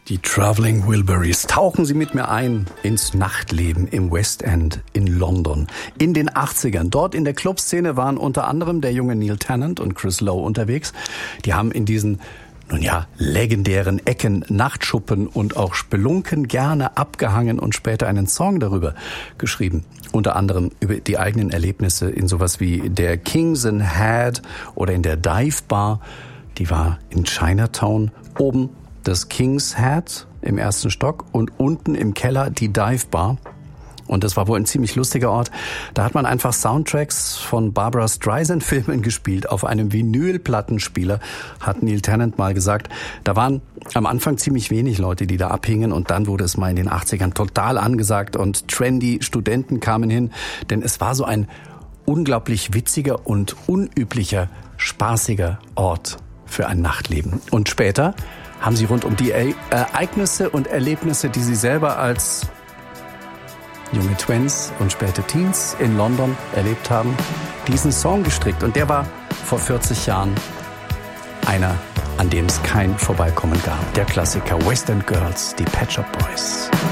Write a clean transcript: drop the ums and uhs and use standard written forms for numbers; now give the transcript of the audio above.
Die Traveling Wilburys. Tauchen Sie mit mir ein ins Nachtleben im West End in London. In den 80ern. Dort in der Clubszene waren unter anderem der junge Neil Tennant und Chris Lowe unterwegs. Die haben in diesen, legendären Ecken, Nachtschuppen und auch Spelunken gerne abgehangen und später einen Song darüber geschrieben. Unter anderem über die eigenen Erlebnisse in sowas wie der Kings and Head oder in der Dive Bar. Die war in Chinatown. Oben das King's Head im ersten Stock und unten im Keller die Dive Bar. Und das war wohl ein ziemlich lustiger Ort. Da hat man einfach Soundtracks von Barbra Streisand-Filmen gespielt auf einem Vinylplattenspieler, hat Neil Tennant mal gesagt. Da waren am Anfang ziemlich wenig Leute, die da abhingen, und dann wurde es mal in den 80ern total angesagt und trendy Studenten kamen hin, denn es war so ein unglaublich witziger und unüblicher, spaßiger Ort für ein Nachtleben. Und später haben sie rund um die Ereignisse und Erlebnisse, die sie selber als junge Twins und späte Teens in London erlebt haben, diesen Song gestrickt. Und der war vor 40 Jahren einer, an dem es kein Vorbeikommen gab. Der Klassiker West End Girls, die Pet Shop Boys.